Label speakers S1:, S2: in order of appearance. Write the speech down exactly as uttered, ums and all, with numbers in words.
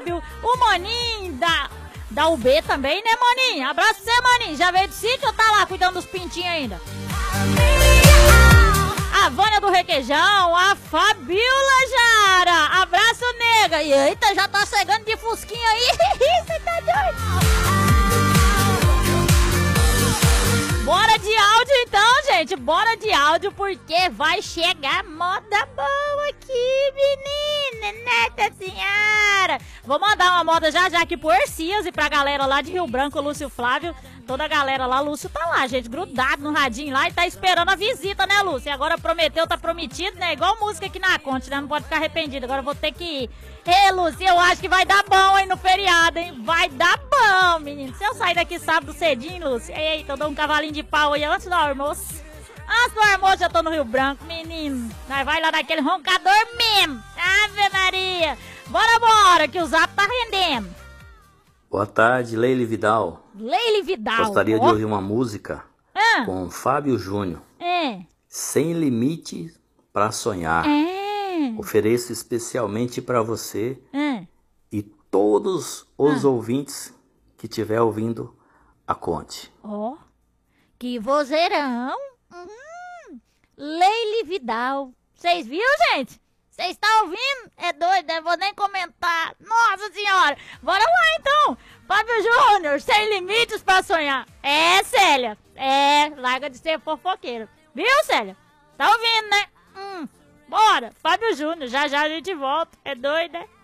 S1: Fábio, o Maninho da, da U B também, né, Maninho? Abraço pra você, Maninho. Já veio do sítio ou tá lá cuidando dos pintinhos ainda? A Vânia do Requeijão, a Fabiola Jara. Abraço, nega. E eita, já tá chegando de fusquinha aí. Você tá doido? Bora de áudio então, gente. Bora de áudio porque vai chegar moda boa aqui, menina. Nossa senhora. Vou mandar uma moda já já aqui pro Ercias e pra galera lá de Rio Branco, Lúcio Flávio. Toda a galera lá, Lúcio tá lá, gente, grudado no radinho lá e tá esperando a visita, né, Lúcio? E agora prometeu, tá prometido, né? Igual música aqui na Conte, né? Não pode ficar arrependido. Agora eu vou ter que ir. Ê, Lúcio, eu acho que vai dar bom, hein, no feriado, hein? Vai dar bom, menino. Se eu sair daqui sábado cedinho, Lúcio, eita, eu dou um cavalinho de pau aí antes do almoço. Antes do almoço já tô no Rio Branco, menino. Nós vai lá naquele roncador mesmo. Ave Maria. Bora, bora, que o zap tá rendendo.
S2: Boa tarde, Leile Vidal.
S1: Leile Vidal.
S2: Gostaria
S1: oh.
S2: de ouvir uma música
S1: ah.
S2: com Fábio Júnior.
S1: É.
S2: Sem Limite para Sonhar.
S1: É.
S2: Ofereço especialmente para você
S1: é.
S2: e todos os
S1: ah.
S2: ouvintes que estiver ouvindo a Conte.
S1: Ó, oh. que vozeirão. Hum. Leile Vidal. Vocês viram, gente? Vocês estão ouvindo? É doido, eu vou nem comentar. Nossa senhora. Bora lá, então. Fábio Júnior, Sem Limites pra Sonhar. É, Célia. É, larga de ser fofoqueiro. Viu, Célia? Tá ouvindo, né? Hum, bora. Fábio Júnior, já já a gente volta. É doido, né?